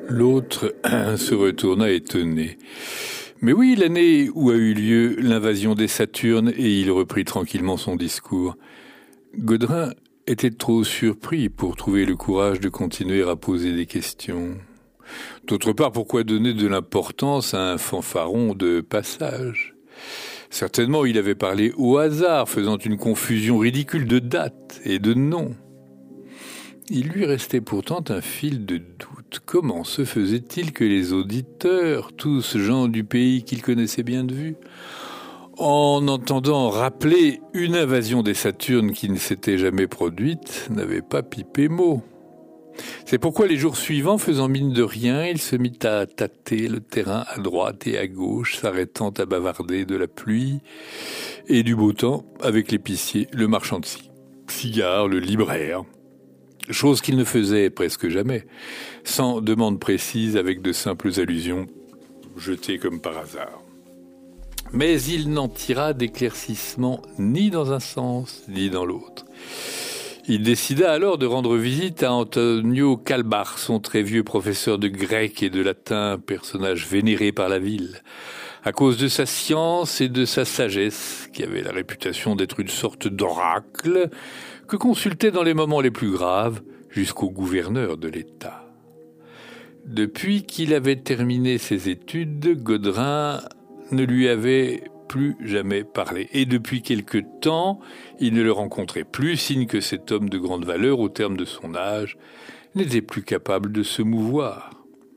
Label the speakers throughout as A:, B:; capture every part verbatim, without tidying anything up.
A: L'autre se retourna étonné. Mais oui, l'année où a eu lieu l'invasion des Saturnes, et il reprit tranquillement son discours. Gaudrin était trop surpris pour trouver le courage de continuer à poser des questions. D'autre part, pourquoi donner de l'importance à un fanfaron de passage ? Certainement, il avait parlé au hasard, faisant une confusion ridicule de dates et de noms. Il lui restait pourtant un fil de doute. Comment se faisait-il que les auditeurs, tous gens du pays qu'il connaissait bien de vue, en entendant rappeler une invasion des Saturnes qui ne s'était jamais produite, n'avaient pas pipé mot ? C'est pourquoi les jours suivants, faisant mine de rien, il se mit à tâter le terrain à droite et à gauche, s'arrêtant à bavarder de la pluie et du beau temps avec l'épicier, le marchand de cigares, le libraire. Chose qu'il ne faisait presque jamais, sans demande précise, avec de simples allusions, jetées comme par hasard. Mais il n'en tira d'éclaircissement ni dans un sens, ni dans l'autre. Il décida alors de rendre visite à Antonio Calbar, son très vieux professeur de grec et de latin, personnage vénéré par la ville, à cause de sa science et de sa sagesse, qui avait la réputation d'être une sorte d'oracle, que consultait dans les moments les plus graves jusqu'au gouverneur de l'État. Depuis qu'il avait terminé ses études, Gaudrin ne lui avait plus jamais parlé. Et depuis quelque temps, il ne le rencontrait plus, signe que cet homme de grande valeur, au terme de son âge, n'était plus capable de se mouvoir.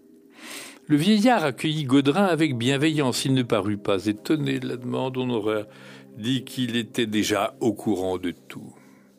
A: Le vieillard accueillit Gaudrin avec bienveillance. Il ne parut pas étonné de la demande. On aurait dit qu'il était déjà au courant de tout.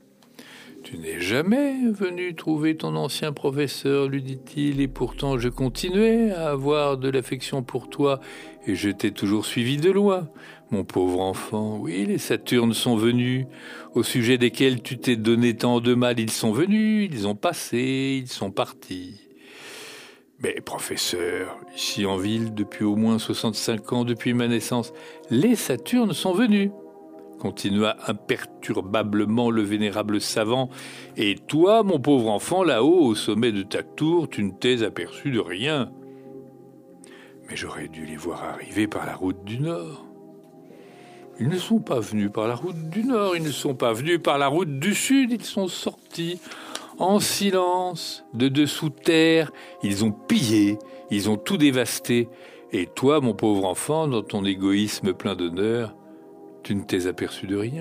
A: « Tu n'es jamais venu trouver ton ancien professeur, lui dit-il, et pourtant je continuais à avoir de l'affection pour toi, et je t'ai toujours suivi de loin. Mon pauvre enfant, oui, les Saturnes sont venus, au sujet desquels tu t'es donné tant de mal, ils sont venus, ils ont passé, ils sont partis. Mais professeur, ici en ville, depuis au moins soixante-cinq ans, depuis ma naissance, les Saturnes sont venus. » Continua imperturbablement le vénérable savant. « Et toi, mon pauvre enfant, là-haut, au sommet de ta tour, tu ne t'es aperçu de rien. Mais j'aurais dû les voir arriver par la route du Nord. Ils ne sont pas venus par la route du Nord, ils ne sont pas venus par la route du Sud, ils sont sortis en silence, de dessous terre, ils ont pillé, ils ont tout dévasté. Et toi, mon pauvre enfant, dans ton égoïsme plein d'honneur, tu ne t'es aperçu de rien. »«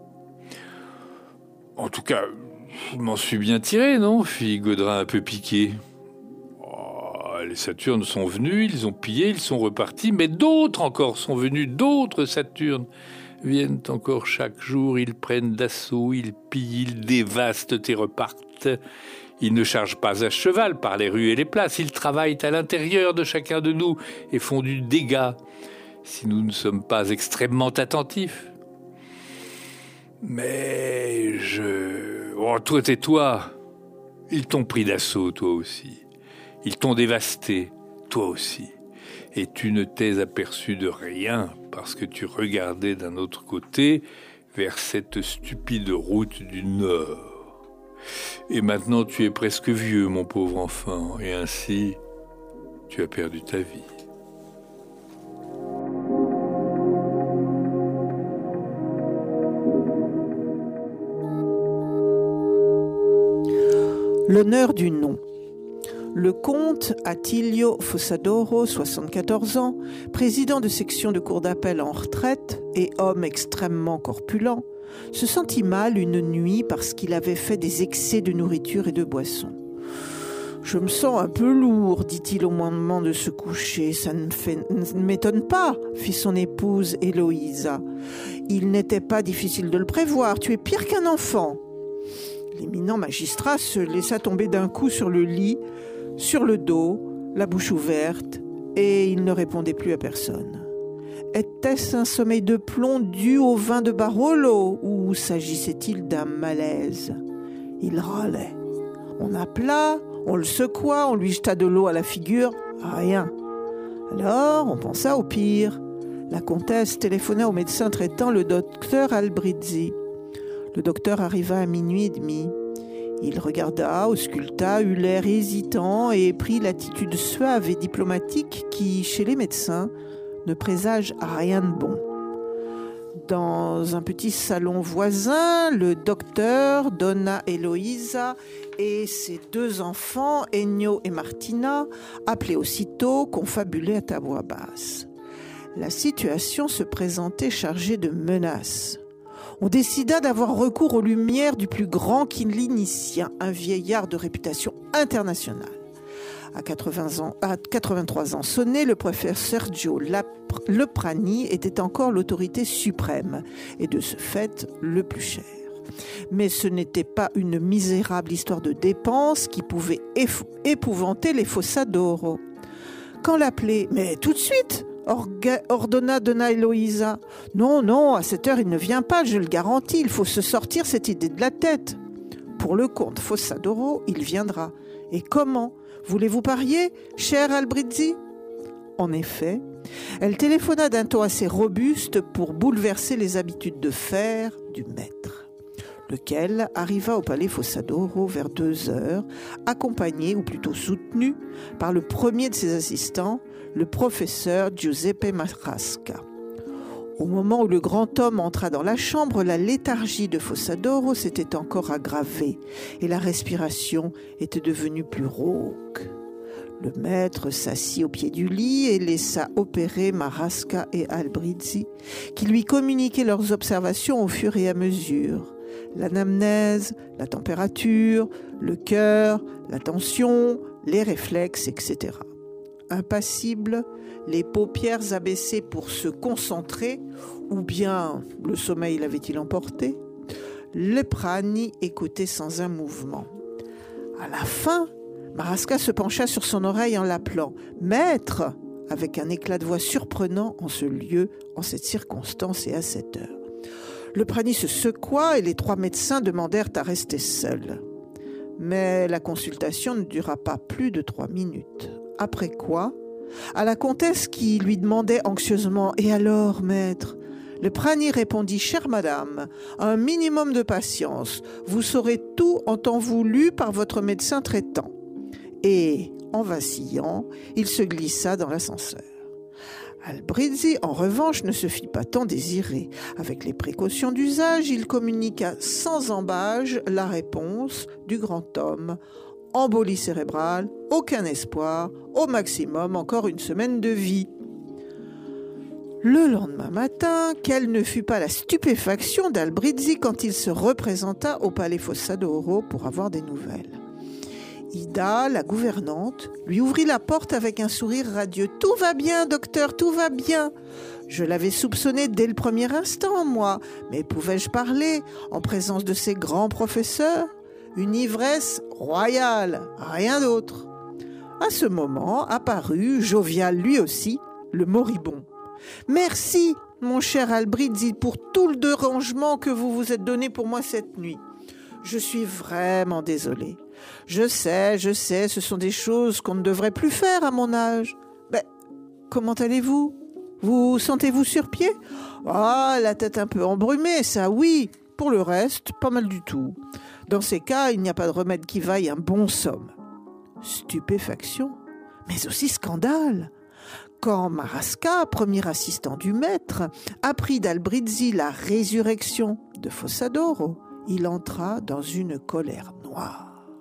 A: En tout cas, je m'en suis bien tiré, non ?» fit Gaudrin un peu piqué. Oh, les Saturnes sont venus, ils ont pillé, ils sont repartis, mais d'autres encore sont venus, d'autres Saturnes viennent encore chaque jour, ils prennent d'assaut, ils pillent, ils dévastent et repartent. Ils ne chargent pas à cheval par les rues et les places, ils travaillent à l'intérieur de chacun de nous et font du dégât, si nous ne sommes pas extrêmement attentifs. Mais je... Oh, toi, tais-toi. Ils t'ont pris d'assaut, toi aussi. Ils t'ont dévasté, toi aussi. Et tu ne t'es aperçu de rien parce que tu regardais d'un autre côté vers cette stupide route du Nord. Et maintenant, tu es presque vieux, mon pauvre enfant, et ainsi, tu as perdu ta vie.
B: L'honneur du nom. Le comte Attilio Fossadoro, soixante-quatorze ans, président de section de cour d'appel en retraite et homme extrêmement corpulent, se sentit mal une nuit parce qu'il avait fait des excès de nourriture et de boisson. « Je me sens un peu lourd, dit-il au moment de se coucher. Ça ne, fait, ne m'étonne pas, fit son épouse Héloïsa. Il n'était pas difficile de le prévoir, tu es pire qu'un enfant. » L'éminent magistrat se laissa tomber d'un coup sur le lit, sur le dos, la bouche ouverte, et il ne répondait plus à personne. Était-ce un sommeil de plomb dû au vin de Barolo, ou s'agissait-il d'un malaise ? Il râlait. On appela, on le secoua, on lui jeta de l'eau à la figure, rien. Alors, on pensa au pire. La comtesse téléphona au médecin traitant, le docteur Albrizzi. Le docteur arriva à minuit et demi. Il regarda, ausculta, eut l'air hésitant et prit l'attitude suave et diplomatique qui, chez les médecins, ne présage rien de bon. Dans un petit salon voisin, le docteur Donna Eloisa et ses deux enfants, Ennio et Martina, appelaient aussitôt, confabulaient à voix basse. La situation se présentait chargée de menaces. On décida d'avoir recours aux lumières du plus grand clinicien, un vieillard de réputation internationale. À quatre-vingts ans, à quatre-vingt-trois ans sonnés, le professeur Sergio Leprani était encore l'autorité suprême et de ce fait le plus cher. Mais ce n'était pas une misérable histoire de dépenses qui pouvait épouvanter les Fossadoro. Quand l'appeler « Mais tout de suite !» ordonna Donna Eloisa. « Non, non, à cette heure il ne vient pas, je le garantis, il faut se sortir cette idée de la tête. » Pour le comte Fossadoro, il viendra. Et comment ? Voulez-vous parier, cher Albrizzi ? En effet, elle téléphona d'un ton assez robuste pour bouleverser les habitudes de fer du maître, lequel arriva au palais Fossadoro vers deux heures, accompagné, ou plutôt soutenu, par le premier de ses assistants, le professeur Giuseppe Marasca. Au moment où le grand homme entra dans la chambre, la léthargie de Fossadoro s'était encore aggravée et la respiration était devenue plus rauque. Le maître s'assit au pied du lit et laissa opérer Marasca et Albrizzi, qui lui communiquaient leurs observations au fur et à mesure. L'anamnèse, la température, le cœur, la tension, les réflexes, et cetera. Impassible, les paupières abaissées pour se concentrer, ou bien le sommeil l'avait-il emporté, Leprani écoutait sans un mouvement. À la fin, Marasca se pencha sur son oreille en l'appelant « Maître !» avec un éclat de voix surprenant en ce lieu, en cette circonstance et à cette heure. Leprani se secoua et les trois médecins demandèrent à rester seuls. Mais la consultation ne dura pas plus de trois minutes. Après quoi, à la comtesse qui lui demandait anxieusement « Et alors, maître ?» Leprani répondit « Chère madame, un minimum de patience, vous saurez tout en temps voulu par votre médecin traitant. » Et, en vacillant, il se glissa dans l'ascenseur. Albrizzi, en revanche, ne se fit pas tant désirer. Avec les précautions d'usage, il communiqua sans embâche la réponse du grand homme. Embolie cérébrale, aucun espoir, au maximum encore une semaine de vie. Le lendemain matin, quelle ne fut pas la stupéfaction d'Albrizzi quand il se représenta au palais Fossadoro pour avoir des nouvelles. Ida, la gouvernante, lui ouvrit la porte avec un sourire radieux. « Tout va bien, docteur, tout va bien. Je l'avais soupçonné dès le premier instant, moi. Mais pouvais-je parler en présence de ces grands professeurs ? Une ivresse royale, rien d'autre. » À ce moment apparut, jovial lui aussi, le moribond. « Merci, mon cher Albrizzi, pour tout le dérangement que vous vous êtes donné pour moi cette nuit. Je suis vraiment désolé. Je sais, je sais, ce sont des choses qu'on ne devrait plus faire à mon âge. Ben, comment allez-vous ? Vous sentez-vous sur pied ? Ah, la tête un peu embrumée, ça oui. Pour le reste, pas mal du tout. Dans ces cas, il n'y a pas de remède qui vaille un bon somme. » Stupéfaction, mais aussi scandale. Quand Marasca, premier assistant du maître, apprit d'Albrizzi la résurrection de Fossadoro, il entra dans une colère noire.